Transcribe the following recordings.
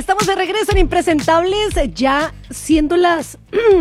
Estamos de regreso en Impresentables, ya siendo las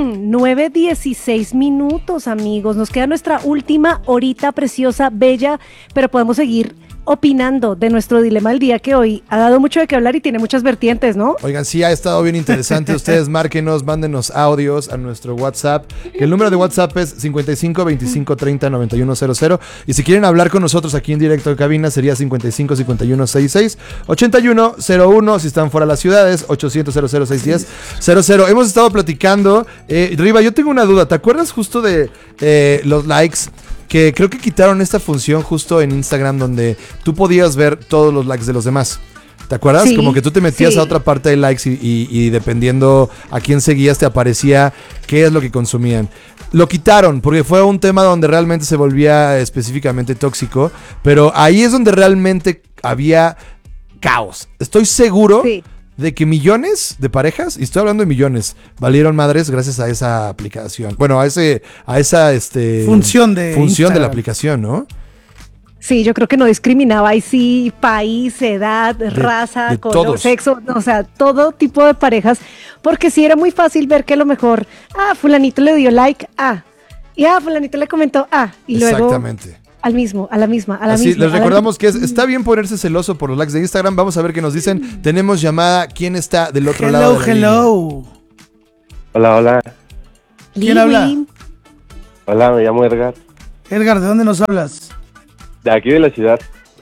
9:16, amigos. Nos queda nuestra última horita preciosa, bella, pero podemos seguir opinando de nuestro dilema del día, que hoy ha dado mucho de qué hablar y tiene muchas vertientes, ¿no? Oigan, sí, ha estado bien interesante. Ustedes márquenos, mándenos audios a nuestro WhatsApp, que el número de WhatsApp es 55 25 30 91 00. Y si quieren hablar con nosotros aquí en directo de cabina, sería 55 51 66 81 01. Si están fuera de las ciudades, 800 00 610 00. Hemos estado platicando. Riva, yo tengo una duda. ¿Te acuerdas justo de los likes? Que creo que quitaron esta función justo en Instagram donde tú podías ver todos los likes de los demás. ¿Te acuerdas? Sí, como que tú te metías a otra parte de likes y dependiendo a quién seguías te aparecía qué es lo que consumían. Lo quitaron porque fue un tema donde realmente se volvía específicamente tóxico, pero ahí es donde realmente había caos. Estoy seguro de que millones de parejas, y estoy hablando de millones, valieron madres gracias a esa aplicación. Bueno, a esa función de la aplicación, ¿no? Sí, yo creo que no discriminaba ahí sí país, edad, raza, color, todos. sexo, o sea, todo tipo de parejas, porque sí era muy fácil ver que a lo mejor, fulanito le dio like, y fulanito le comentó, y luego Exactamente. a la misma. Así, les recordamos que está bien ponerse celoso por los likes de Instagram. Vamos a ver qué nos dicen. Tenemos llamada. ¿Quién está del otro lado de la línea? Hola. ¿Quién habla? Hola, me llamo Edgar. Edgar, ¿de dónde nos hablas? De aquí de la ciudad.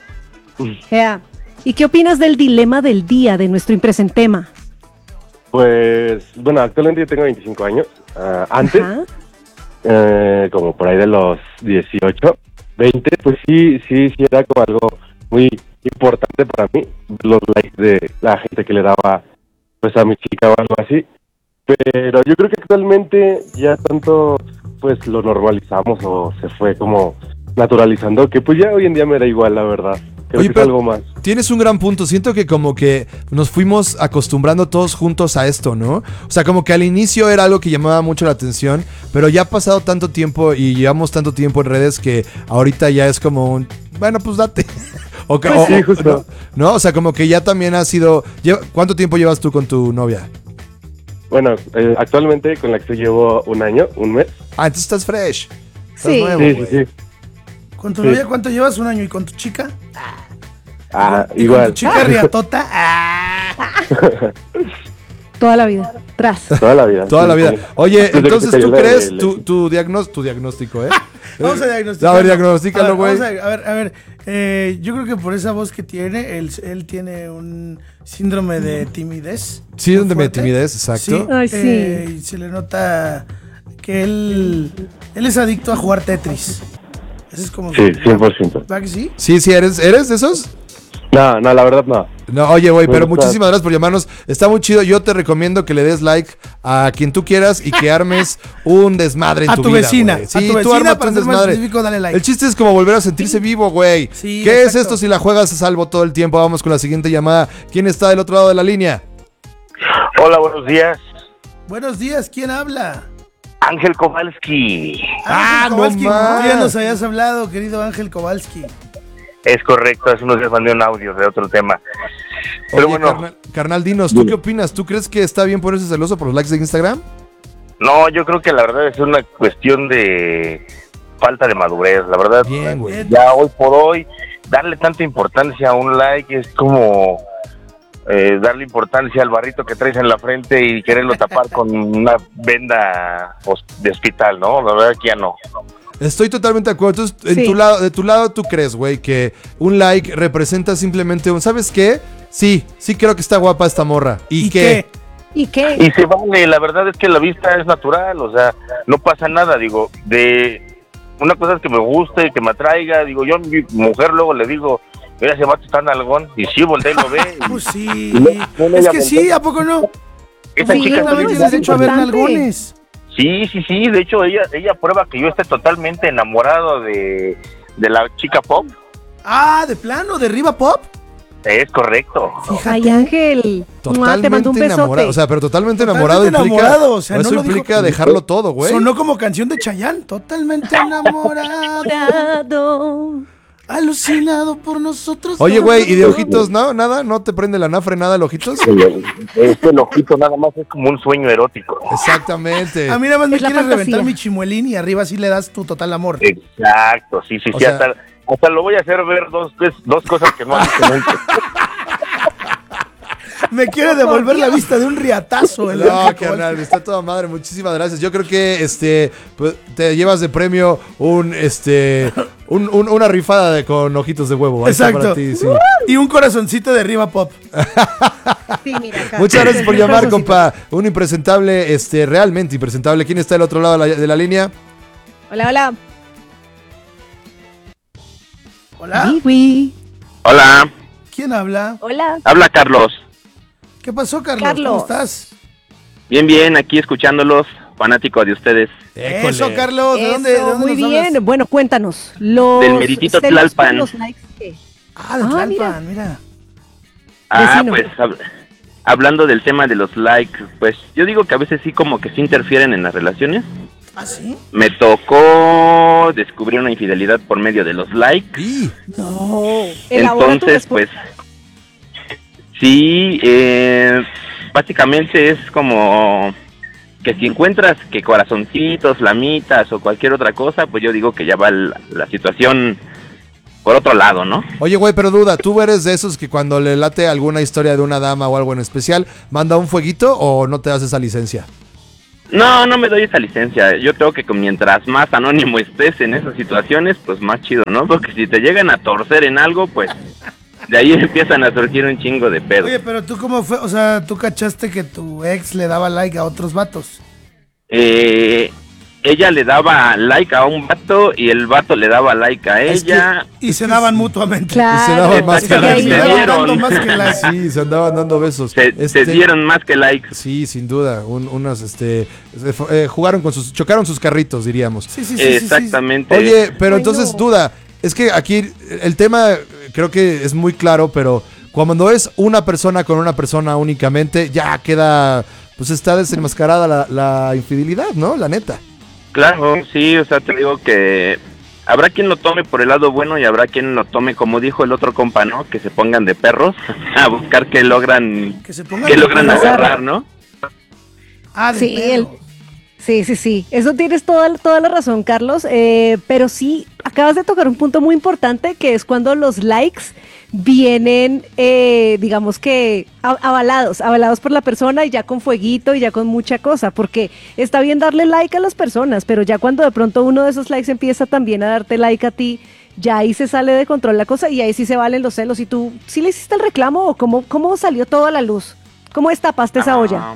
¿Y qué opinas del dilema del día de nuestro impresentema? Pues, bueno, actualmente yo tengo 25 años. Antes, como por ahí de los 18, 20, pues sí era como algo muy importante para mí, los likes de la gente que le daba pues a mi chica o algo así. Pero yo creo que actualmente ya tanto pues lo normalizamos o se fue como naturalizando, que pues ya hoy en día me da igual, la verdad. Creo que es algo más. Tienes un gran punto. Siento que como que nos fuimos acostumbrando todos juntos a esto, ¿no? O sea, como que al inicio era algo que llamaba mucho la atención, pero ya ha pasado tanto tiempo y llevamos tanto tiempo en redes que ahorita ya es como un... Bueno, pues date. Sí, justo. ¿No? O sea, como que ya también ha sido... ¿Cuánto tiempo llevas tú con tu novia? Bueno, actualmente con la que llevo un año, un mes. Entonces estás fresh. Estás Sí. nuevo, Sí. ¿Con tu novia cuánto llevas? ¿Un año? ¿Y con tu chica? ¿Y Igual. ¿Con tu chica riatota? Toda la vida, Toda la vida. Toda la vida. Oye, Desde que entonces te tú cayó crees tu tu diagnóstico, ¿eh? Vamos a diagnosticar. A ver, diagnostícalo, güey. A ver. Yo creo que por esa voz que tiene, él tiene un síndrome de timidez. Síndrome de fuerte. timidez, exacto. Sí, Ay, sí. y se le nota que él es adicto a jugar Tetris. Eso es como... Sí, 100%. ¿Va que sí? Sí, ¿eres de esos? No, la verdad no. No, oye, güey, pero Me gusta. muchísimas gracias por llamarnos. Está muy chido. Yo te recomiendo que le des like a quien tú quieras y que armes un desmadre en A tu tu vida, vecina. güey. A Sí, tu tú vecina, ármate para un ser más desmadre. específico, dale like. El chiste es como volver a sentirse vivo, güey. Sí, ¿Qué es exacto. esto si la juegas a salvo todo el tiempo? Vamos con la siguiente llamada. ¿Quién está del otro lado de la línea? Hola, buenos días. Buenos días, ¿quién habla? Ángel Kowalski. Ángel no Kowalski, más. tú ya nos habías hablado, querido Ángel Kowalski. Es correcto, hace unos días mandé un audio de otro tema. Pero Oye, bueno, carnal, dinos, ¿tú qué opinas? ¿Tú crees que está bien ponerse celoso por los likes de Instagram? no, yo creo que la verdad es una cuestión de falta de madurez. La verdad, Bien, güey. Bien. ya hoy por hoy, darle tanta importancia a un like es como darle importancia al barrito que traes en la frente y quererlo tapar con una venda de hospital, ¿no? La verdad que ya no. Estoy totalmente de acuerdo. Entonces, Sí. de tu lado, ¿tú crees, güey, que un like representa simplemente un... ¿Sabes qué? Sí creo que está guapa esta morra. ¿Y qué? ¿Y qué? Y se vale, la verdad es que la vista es natural, o sea, no pasa nada, digo, de una cosa es que me guste, que me atraiga, digo, yo a mi mujer luego le digo, mira, ese vato está nalgón, y sí, voltea y lo ve. Pues sí. No le Es llamo que sí, entonces. ¿a poco no? Esa Sí, chica no, está Tienes eso es derecho a ver importante. nalgones. Sí, de hecho ella prueba que yo esté totalmente enamorado de la chica pop, De plano, de Riva Pop. es correcto. Ay, Ángel. Te mando un Totalmente besote. enamorado. O sea, pero totalmente Totalmente enamorado implica... enamorado, o sea, no eso lo dijo- implica dejarlo todo, güey. Sonó como canción de Chayanne. Totalmente enamorado. Enamorado. Alucinado por nosotros. Oye, güey, ¿y de ojitos no? ¿Nada? ¿No te prende la nafre nada el ojitos? El ojito nada más es como un sueño erótico. Exactamente. A mí nada más me Es la quieres fantasía. reventar mi chimuelín y arriba sí le das tu total amor. Exacto, sí, O sea- hasta lo voy a hacer ver dos cosas que no han visto nunca. Me quiere devolver la vista de un riatazo. El No, Ángel carnal, está toda madre. Muchísimas gracias. Yo creo que pues, te llevas de premio una rifada con ojitos de huevo. Ahí está Exacto. para ti, sí. Y un corazoncito de Riva Pop. Sí, mira acá. Muchas gracias por Un llamar, corazoncito. compa. Un impresentable, realmente impresentable. ¿Quién está del otro lado de la línea? Hola, hola. Hola. Wiwi. Hola, ¿Quién habla? Hola. habla Carlos. ¿Qué pasó, Carlos? Carlos. ¿Cómo estás? Bien, aquí escuchándolos, fanático de ustedes. Eso, Carlos. ¿De Eso, dónde, de dónde muy nos bien. hablas? Bueno, cuéntanos. Los Del meritito celos por Tlalpan. los likes, ¿qué? Ah, de Ah, Tlalpan, mira. Vecino. Pues hablando del tema de los likes, pues yo digo que a veces sí como que sí interfieren en las relaciones. ¿Ah, sí? Me tocó descubrir una infidelidad por medio de los likes. Y No. Elabora tu Entonces, respuesta. pues, sí, básicamente es como que si encuentras que corazoncitos, flamitas o cualquier otra cosa, pues yo digo que ya va la situación por otro lado, ¿no? Oye, güey, pero duda, ¿tú eres de esos que cuando le late alguna historia de una dama o algo en especial, manda un fueguito o no te das esa licencia? No me doy esa licencia. Yo creo que mientras más anónimo estés en esas situaciones, pues más chido, ¿no? Porque si te llegan a torcer en algo, pues de ahí empiezan a surgir un chingo de pedos. Oye, pero tú cómo fue, o sea, tú cachaste que tu ex le daba like a otros vatos. Ella le daba like a un vato y el vato le daba like a Es que- ella. Y se daban mutuamente. Claro. Y se daban más que porque likes. ahí Se Se daban dieron. dando más que likes. Sí, se andaban dando besos. Se dieron más que likes. Sí, sin duda. Jugaron chocaron sus carritos, diríamos. Sí, sí, sí. Exactamente. Oye, pero Ay, entonces, no. duda, es que aquí el tema creo que es muy claro, pero cuando es una persona con una persona únicamente, ya queda, pues está desenmascarada la infidelidad, ¿no? La neta. Claro, sí, o sea, te digo que habrá quien lo tome por el lado bueno y habrá quien lo tome, como dijo el otro compa, ¿no? Que se pongan de perros a buscar que logran Que se pongan que de logran perros. agarrar, ¿no? Ah, de Sí, perros. Sí. Eso tienes toda la razón, Carlos. Pero sí, acabas de tocar un punto muy importante que es cuando los likes vienen, digamos que avalados por la persona y ya con fueguito y ya con mucha cosa, porque está bien darle like a las personas, pero ya cuando de pronto uno de esos likes empieza también a darte like a ti, ya ahí se sale de control la cosa y ahí sí se valen los celos. ¿Y tú sí le hiciste el reclamo o cómo salió todo a la luz? ¿Cómo destapaste esa olla?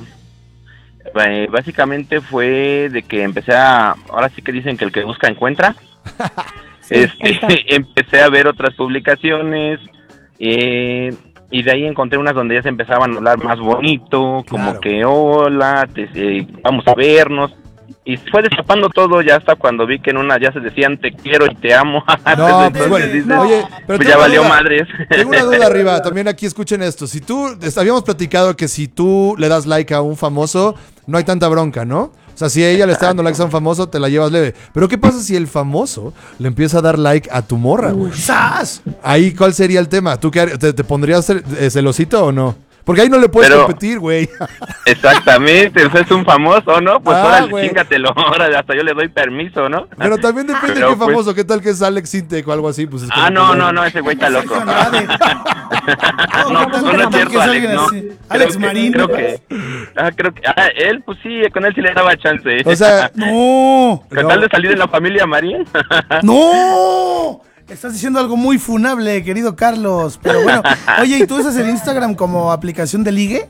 Básicamente fue de que ahora sí que dicen que el que busca encuentra. Sí, ahí está. Empecé a ver otras publicaciones y de ahí encontré unas donde ya se empezaban a hablar más bonito, como Claro. que hola, vamos a vernos. Y fue destapando todo ya hasta cuando vi que en una ya se decían te quiero y te amo. No, Entonces, bueno, dices, oye, pero pues tengo ya una valió duda. madres. Tengo una duda arriba, también aquí escuchen esto. Habíamos platicado que si tú le das like a un famoso, no hay tanta bronca, ¿no? O sea, si ella le está dando likes a un famoso, te la llevas leve. Pero ¿qué pasa si el famoso le empieza a dar like a tu morra, güey? ¡Sas! Ahí, ¿cuál sería el tema? ¿Tú te pondrías celosito o no? Porque ahí no le puedes Pero- competir, güey. Exactamente, es un famoso, ¿no? Pues Ah, órale, güey. chingatelo, órale, hasta yo le doy permiso, ¿no? Pero también depende Pero, de qué pues- famoso. ¿Qué tal que es Alex Sintek o algo así? Pues es como No, ese güey está loco. Andrade. No, pues, no es no, cierto, que es Alex, alguien no. así. Alex Marín. Creo que él, pues sí, con él sí le daba chance. O sea, ¡No! con tal de salir de la familia Marín. ¡No! Estás diciendo algo muy funable, querido Carlos. Pero bueno, oye, ¿y tú usas el Instagram como aplicación de ligue?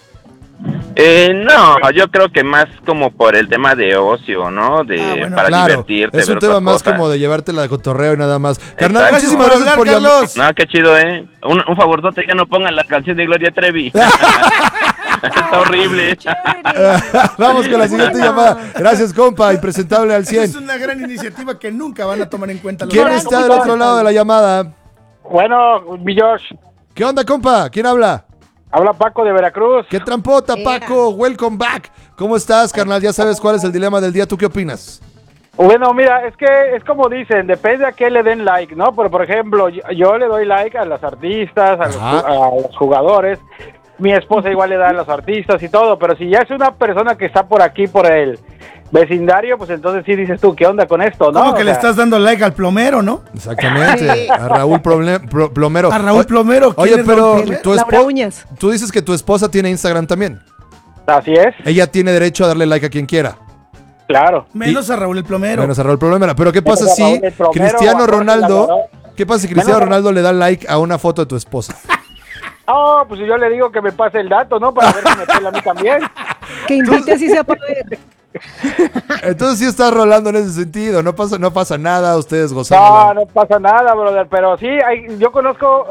No, yo creo que más como por el tema de ocio, ¿no? bueno, para claro, divertirte. es un ver tema otras más cosas. como de llevártela de cotorreo y nada más. Carnal, Exacto. muchísimas Gracias gracias por por hablar, llamar. Carlos. No, qué chido, ¿eh? Un favorzote que no pongan la canción de Gloria Trevi. Está horrible. Vamos con la siguiente llamada. Gracias, compa, impresentable al Esa 100. es una gran iniciativa que nunca van a tomar en cuenta los ¿Quién demás. está del otro lado de la llamada? Bueno, mi Josh, ¿Qué onda, compa? ¿Quién habla? habla Paco de Veracruz. ¿Qué trampota, Paco? Welcome back. ¿Cómo estás, carnal? Ya sabes cuál es el dilema del día. ¿Tú qué opinas? Bueno, mira, es que es como dicen, depende a qué le den like, ¿no? Pero, por ejemplo, yo le doy like a los artistas, a los jugadores. Mi esposa igual le da a los artistas y todo, pero si ya es una persona que está por aquí, por el vecindario, pues entonces sí dices tú, ¿qué onda con esto, no? ¿Cómo que le estás dando like al plomero, no? Exactamente, a Raúl Plomero. A Raúl Plomero. ¿quién Oye, es pero Raúl Plomero? Laura Uñas. tú dices que tu esposa tiene Instagram también. Así es, Ella tiene derecho a darle like a quien quiera. claro. Menos a Raúl el Plomero. Menos a Raúl Plomero. Pero ¿qué pasa Menos a si Raúl el Plomero, Cristiano a Jorge Ronaldo... Lavador. ¿Qué pasa si Cristiano Menos a- Ronaldo le da like a una foto de tu esposa? Oh, pues yo le digo que me pase el dato, ¿no? Para ver si me pela a mí también. Que invite así sea para ver. Entonces sí estás rolando en ese sentido. No pasa nada, ustedes No, gozando. no pasa nada, brother, pero sí, yo conozco,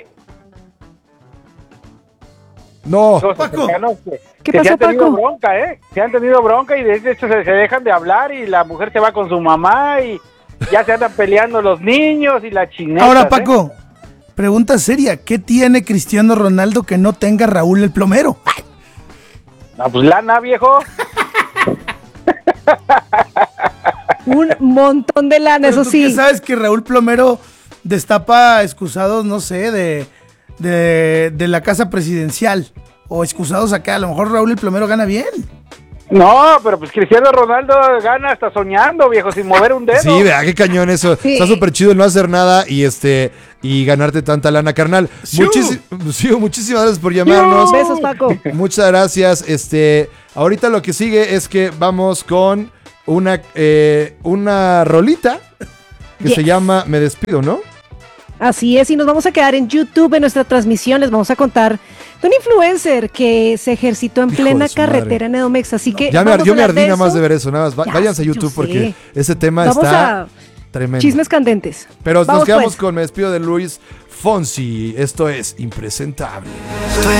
No. los Paco. cercanos ¿Qué que pasó, se han tenido Paco? bronca, se han tenido bronca y de hecho se dejan de hablar y la mujer se va con su mamá y ya se andan peleando los niños y la chingada. Ahora, Paco, pregunta seria. ¿Qué tiene Cristiano Ronaldo que no tenga Raúl el Plomero? No, pues lana, viejo. Un montón de lana, Pero eso tú que sí. sabes que Raúl Plomero destapa excusados, no sé, de la casa presidencial. O excusados acá. A lo mejor Raúl el Plomero gana bien. No, pero pues Cristiano Ronaldo gana hasta soñando, viejo, sin mover un dedo. Sí, vea, qué cañón eso. Sí. Está súper chido el no hacer nada y ganarte tanta lana, carnal. ¡Siu! Muchísimas gracias por llamarnos. Besos, Paco. Muchas gracias. Ahorita lo que sigue es que vamos con una rolita que Yes. se llama Me Despido, ¿no? Así es, y nos vamos a quedar en YouTube en nuestra transmisión. Les vamos a contar de un influencer que se ejercitó en Hijo plena de su madre. carretera en Edomex. Así que Yo vamos me a hablar ardí de nada más eso. de ver eso. Nada más. Ya, Váyanse a yo YouTube sé. porque ese tema Vamos está a tremendo. chismes candentes. Pero nos Vamos, quedamos pues. con Me Despido de Luis Fonsi. Esto es Impresentable.